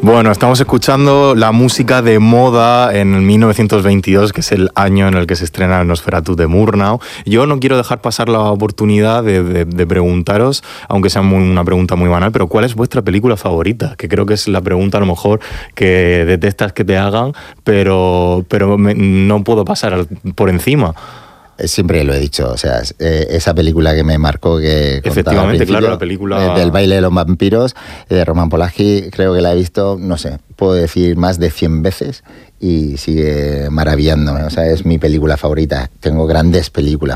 Bueno, estamos escuchando la música de moda en 1922, que es el año en el que se estrena el Nosferatu de Murnau. Yo no quiero dejar pasar la oportunidad de preguntaros, aunque sea una pregunta muy banal, pero ¿cuál es vuestra película favorita? Que creo que es la pregunta a lo mejor que detestas que te hagan, pero no puedo pasar por encima. Siempre lo he dicho, o sea, esa película que me marcó, que efectivamente, claro, la película del baile de los vampiros, de Roman Polanski, creo que la he visto, no sé, puedo decir más de 100 veces y sigue maravillándome, o sea, es mi película favorita. Tengo grandes películas